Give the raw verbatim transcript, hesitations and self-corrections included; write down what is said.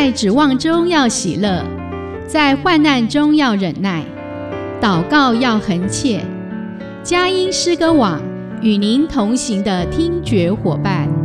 在指望中要喜乐，在患难中要忍耐，祷告要恒切。佳音诗歌网与您同行的听觉伙伴。